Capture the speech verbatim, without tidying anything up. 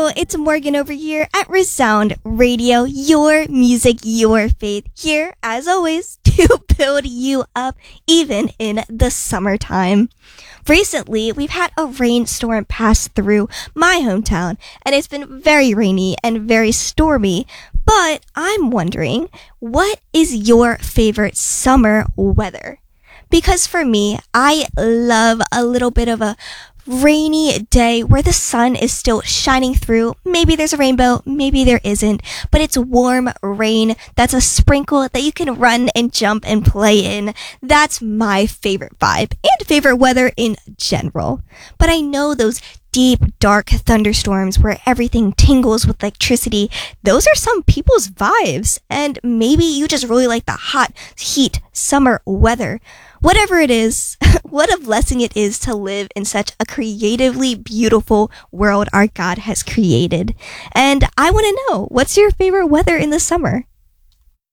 it's Morgan over here at Resound Radio, your music, your faith, here, as always, to build you up, even in the summertime. Recently, we've had a rainstorm pass through my hometown, and it's been very rainy and very stormy, but I'm wondering, what is your favorite summer weather? Because for me, I love a little bit of a rainy day where the sun is still shining through. Maybe there's a rainbow, maybe there isn't, but it's warm rain that's a sprinkle that you can run and jump and play in. That's my favorite vibe and favorite weather in general. But I know those deep, dark thunderstorms where everything tingles with electricity, those are some people's vibes. And maybe you just really like the hot, heat, summer weather. Whatever it is, what a blessing it is to live in such a creatively beautiful world our God has created. And I want to know, what's your favorite weather in the summer?